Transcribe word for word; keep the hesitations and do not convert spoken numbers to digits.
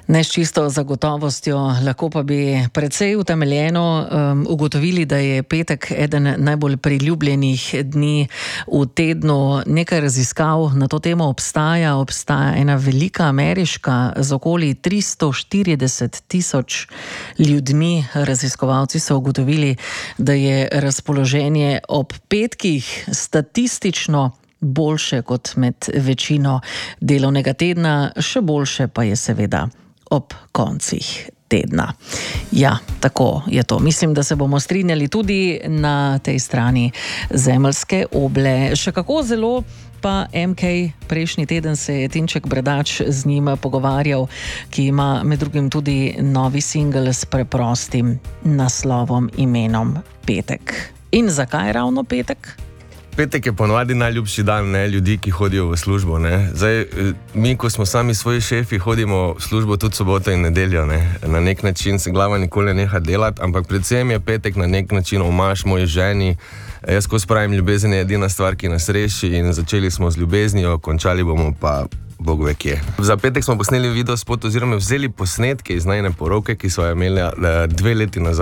Ne s čisto zagotovostjo, lahko pa bi precej utemeljeno um, ugotovili, da je petek eden najbolj priljubljenih dni v tednu. Nekaj raziskav na to temo obstaja. Obstaja ena velika ameriška z okoli tristo štirideset tisoč ljudmi. Raziskovalci so ugotovili, da je razpoloženje ob petkih statistično boljše kot med večino delovnega tedna, še boljše pa je seveda ob koncih tedna. Ja, tako je to. Mislim, da se bomo strinjali tudi na tej strani zemeljske oble. Še kako zelo pa M K, prejšnji teden se je Tinček Bradač z njim pogovarjal, ki ima med drugim tudi novi singel s preprostim naslovom, imenom Petek. In zakaj ravno petek? Petek je ponovadi najljubši dan, ne, ljudi, ki hodijo v službo, ne. Zdaj, mi, ko smo sami svoji šefi, hodimo v službo tudi soboto in nedeljo, ne. Na nek način se glava nikoli ne neha delati, ampak predvsem je petek na nek način omaž moji ženi. Jaz ko spravim, ljubezen je edina stvar, ki nas reši, in začeli smo z ljubeznijo, končali bomo pa Bog ve kje. Za petek smo posneli video spot oziroma vzeli posnetke iz najine poroke, ki so jo imeli dve leti nazaj.